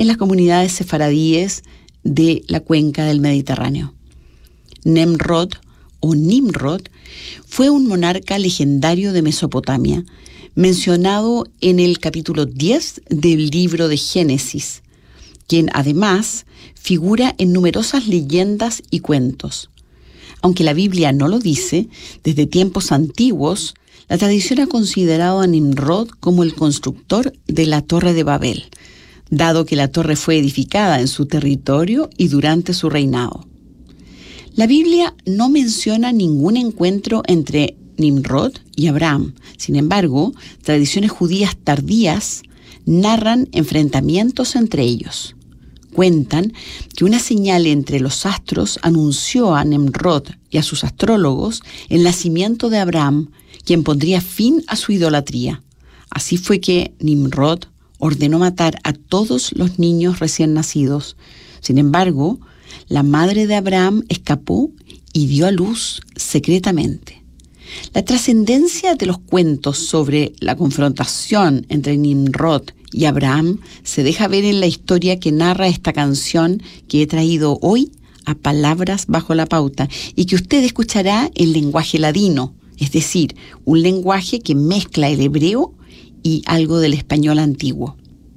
en las comunidades sefaradíes de la cuenca del Mediterráneo. Nemrod o Nimrod fue un monarca legendario de Mesopotamia, mencionado en el capítulo 10 del libro de Génesis, quien además figura en numerosas leyendas y cuentos. Aunque la Biblia no lo dice, desde tiempos antiguos, la tradición ha considerado a Nimrod como el constructor de la Torre de Babel, dado que la torre fue edificada en su territorio y durante su reinado. La Biblia no menciona ningún encuentro entre Nimrod y Abraham. Sin embargo, tradiciones judías tardías narran enfrentamientos entre ellos. Cuentan que una señal entre los astros anunció a Nimrod y a sus astrólogos el nacimiento de Abraham, quien pondría fin a su idolatría. Así fue que Nimrod ordenó matar a todos los niños recién nacidos. Sin embargo, la madre de Abraham escapó y dio a luz secretamente. La trascendencia de los cuentos sobre la confrontación entre Nimrod y Abraham se deja ver en la historia que narra esta canción que he traído hoy a Palabras bajo la pauta y que usted escuchará en lenguaje ladino, es decir, un lenguaje que mezcla el hebreo y algo del español antiguo.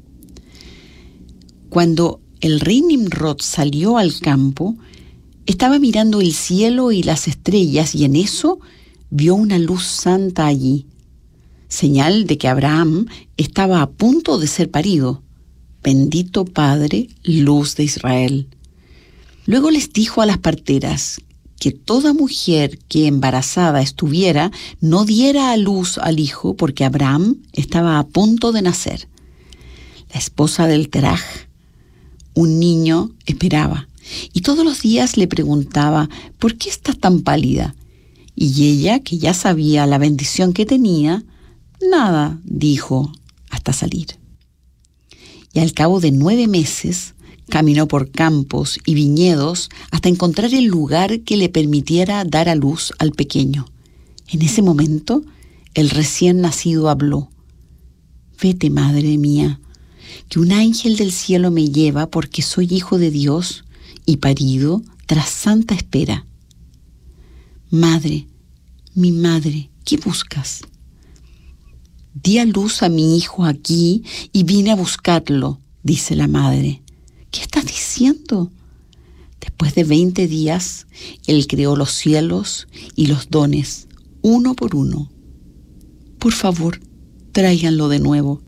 Cuando el rey Nimrod salió al campo, estaba mirando el cielo y las estrellas y en eso vio una luz santa allí, señal de que Abraham estaba a punto de ser parido. Bendito Padre, luz de Israel. Luego les dijo a las parteras que toda mujer que embarazada estuviera no diera a luz al hijo porque Abraham estaba a punto de nacer. La esposa del Teraj, un niño, esperaba y todos los días le preguntaba: ¿por qué estás tan pálida? Y ella, que ya sabía la bendición que tenía, nada dijo hasta salir. Y al cabo de 9 meses, caminó por campos y viñedos hasta encontrar el lugar que le permitiera dar a luz al pequeño. En ese momento, el recién nacido habló: «Vete, madre mía, que un ángel del cielo me lleva porque soy hijo de Dios y parido tras santa espera». «Madre, mi madre, ¿qué buscas?» «Di a luz a mi hijo aquí y vine a buscarlo», dice la madre. «¿Qué estás diciendo?» «Después de 20 días, Él creó los cielos y los dones, uno por uno. Por favor, tráiganlo de nuevo».